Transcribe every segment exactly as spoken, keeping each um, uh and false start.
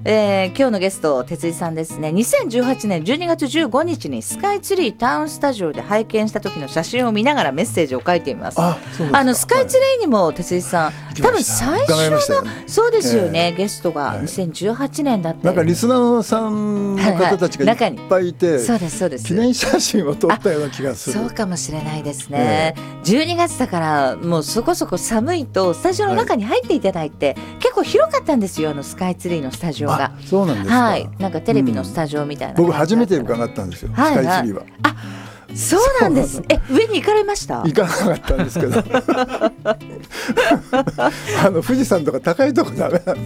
えー、今日のゲスト哲井さんですね。にせんじゅうはちねんじゅうにがつじゅうごにちにスカイツリータウンスタジオで拝見した時の写真を見ながらメッセージを書いています。 あ, あのスカイツリーにも哲井さん、はい、多分最初の、ね、そうですよね、えー、ゲストがにせんじゅうはちねんだった、 なんかリスナーさんの方たちがいっぱいいて、はいはい、 そうですそうです、 記念写真を撮ったような気がする。 そうかもしれないですね、えー、じゅうにがつだからもうそこそこ寒いとスタジオの中に入っていただいて、はい、結構広かったんですよ、あのスカイツリーのスタジオが。 そうなんですか、 はい、なんかテレビのスタジオみたいな、うん、 僕初めて伺ったんですよ、はいはい、スカイツリーは。 あ、そうなんです。え、上に行かれました？ 行かなかったんですけどあの富士山とか高いとこダメなの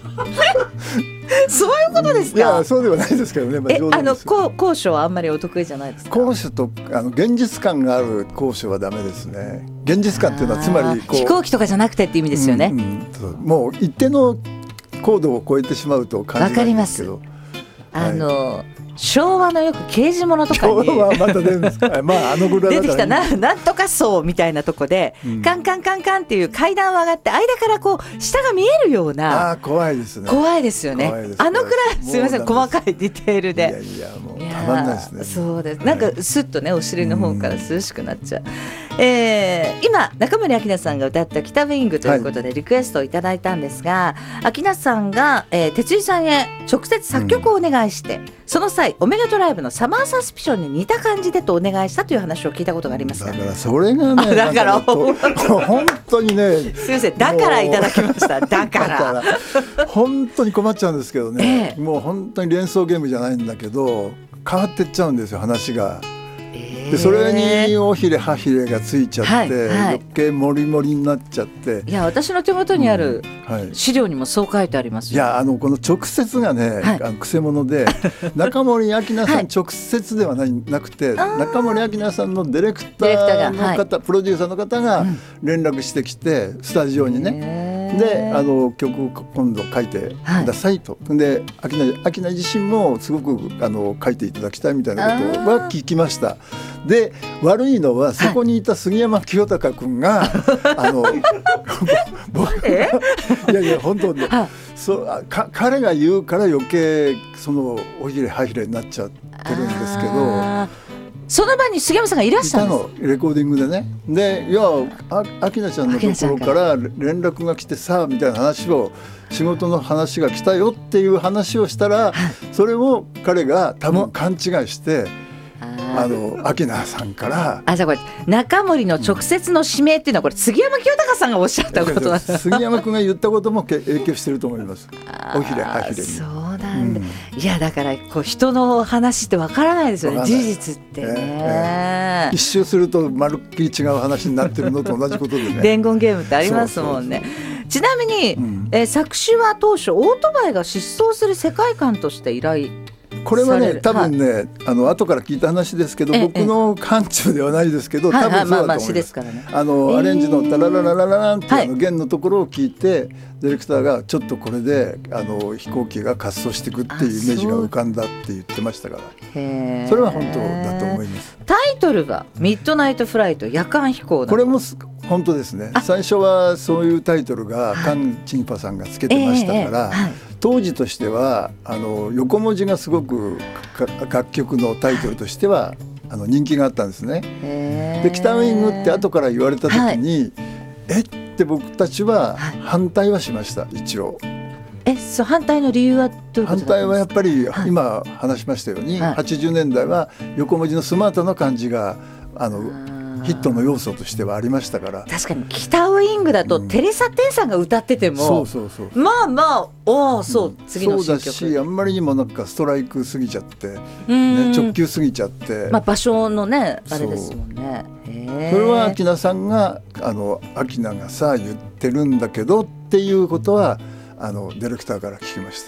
そういうことですか？ いや、そうではないですけどね、まあ、 え、あの高高所はあんまりお得意じゃないですか？ 高所とあの現実感がある高所はダメですね。現実感っていうのはつまりこう飛行機とかじゃなくてって意味ですよね、 うんうん、そうもう一定の高度を超えてしまうと感じないんですけど、 あの、はい、昭和のよく刑事物とかに昭和はまた出るんですかまああのぐらいだったらいい出てきた な, なんとか層みたいなとこで、うん、カンカンカンカンっていう階段を上がって間からこう下が見えるような。 あ、怖いですね。 怖いですよね。あのくらいすみません、細かいディテールで。いやいや、もうたまんないですね。 そうです、なんかスッとねお尻の方から涼しくなっちゃう、うん、えー、今中森明菜さんが歌った北ウィングということでリクエストをいただいたんですが、はい、明菜さんが、えー、哲井さんへ直接作曲をお願いして、うん、その際オメガトライブのサマーサスピションに似た感じでとお願いしたという話を聞いたことがありますが、 だからそれがね、 だから本当にねすいません、だからいただきましただからだから本当に困っちゃうんですけどね、ええ、もう本当に連想ゲームじゃないんだけど変わってっちゃうんですよ、話が。でそれに尾ひれ歯ひれがついちゃって、はいはい、余計モリモリになっちゃって。 いや、私の手元にある資料にもそう書いてありますよ。 いや、あのこの直接がね、はい、あのくせ者で中森明菜さん直接ではない、なくて中森明菜さんのディレクターの方、はい、プロデューサーの方が連絡してきて、うん、スタジオにねであの曲を今度書いてくださいと、はい、で明菜、明菜自身もすごくあの書いていただきたいみたいなことは聞きました。で悪いのはそこにいた杉山清貴君が、はい、あの僕がいやいや本当に、はい、そうか彼が言うから余計そのおひれはひれになっちゃってるんですけど、 その場に杉山さんがいらっしゃるんです。 いたのレコーディングでね。でいやあ明菜ちゃんのところから連絡が来てさみたいな話を、仕事の話が来たよっていう話をしたら、それを彼が多分勘違いしてあの明菜さんからあ、じゃあこれ中森の直接の指名っていうのはこれ杉山清貴さんがおっしゃったことなんです。 杉山君が言ったことも影響してると思います。おひれはひれに。 そうなんだ、うん、いやだからこう人の話ってわからないですよね、事実ってね、えーえー、 一周するとまるっきり違う話になってるのと同じことでね伝言ゲームってありますもんね。そうそうそう、ちなみに、うん、えー、作詞は当初オートバイが疾走する世界観として依頼、 これはね多分ね、はい、あの後から聞いた話ですけど、僕の感中ではないですけど、多分そうだと思います。あのアレンジのタラララララランっていうの弦のところを聞いて、ディレクターがちょっとこれであの飛行機が滑走していくっていうイメージが浮かんだって言ってましたから、へそれは本当だと思います。 タイトルがミッドナイトフライト、夜間飛行だ。 これも本当ですね。最初はそういうタイトルがカン・チンパさんがつけてましたから、はい、当時としてはあの横文字がすごく楽曲のタイトルとしてはあの人気があったんですね。で北ウィングって後から言われた時に、はい、えって僕たちは反対はしました、一応。 えそう反対の理由はどういうことですか？ 反対はやっぱり今話しましたように、はい、はちじゅうねんだいは横文字のスマートな感じがあのヒットの要素としてはありましたから。 確かに北ウィングだと、うん、テレサ・テンさんが歌っててもそうそうそう、 まあまあおそう、うん、次の新曲そうだし、あんまりにもなんかストライクすぎちゃって、ね、直球すぎちゃって、 まあ、場所のねあれですもんね。へそれは明菜さんがあの明菜がさ言ってるんだけどっていうことはあのディレクターから聞きました。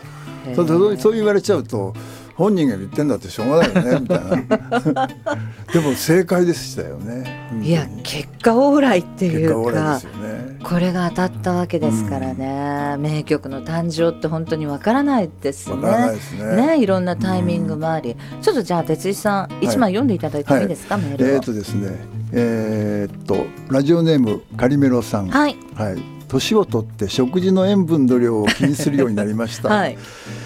そうそう言われちゃうと本人が言ってんだってしょうがないよねみたいなでも正解でしたよね。 いや結果オーライっていうか、 結果オーライですよね。 これが当たったわけですからね、うん、名曲の誕生って本当にわからないですね。 わからないですね。 ね、いろんなタイミングもあり、うん、ちょっとじゃあ哲井さん一枚読んでいただいてもいいですか、はい、メールを。 えーとですねえー、っとラジオネームカリメロさん、はい、はい、年を取って食事の塩分の量を気にするようになりました、はい、